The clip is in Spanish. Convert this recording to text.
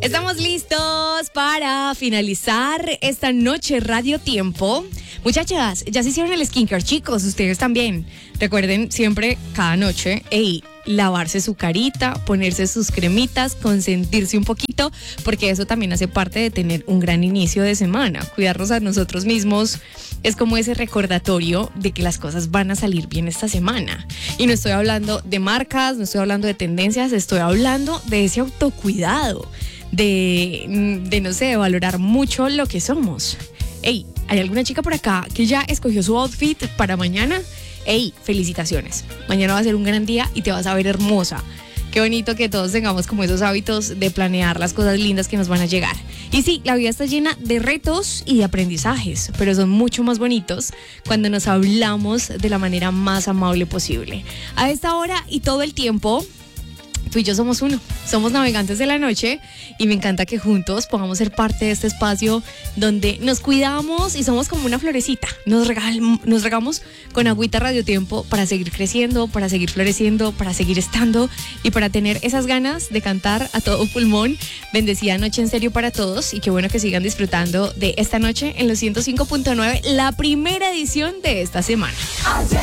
Estamos listos para finalizar esta noche Radio Tiempo. Muchachas, ya se hicieron el skincare, chicos, ustedes también. Recuerden siempre, cada noche, lavarse su carita, ponerse sus cremitas, consentirse un poquito, porque eso también hace parte de tener un gran inicio de semana. Cuidarnos a nosotros mismos es como ese recordatorio de que las cosas van a salir bien esta semana. Y no estoy hablando de marcas, no estoy hablando de tendencias, estoy hablando de ese autocuidado, de no sé, de valorar mucho lo que somos. ¿Hay alguna chica por acá que ya escogió su outfit para mañana? Felicitaciones. Mañana va a ser un gran día y te vas a ver hermosa. Qué bonito que todos tengamos como esos hábitos de planear las cosas lindas que nos van a llegar. Y sí, la vida está llena de retos y de aprendizajes, pero son mucho más bonitos cuando nos hablamos de la manera más amable posible. A esta hora y todo el tiempo, tú y yo somos uno, somos navegantes de la noche y me encanta que juntos podamos ser parte de este espacio donde nos cuidamos y somos como una florecita. Nos regamos con agüita Radio Tiempo para seguir creciendo, para seguir floreciendo, para seguir estando y para tener esas ganas de cantar a todo pulmón. Bendecida noche en serio para todos y qué bueno que sigan disfrutando de esta noche en los 105.9, la primera edición de esta semana.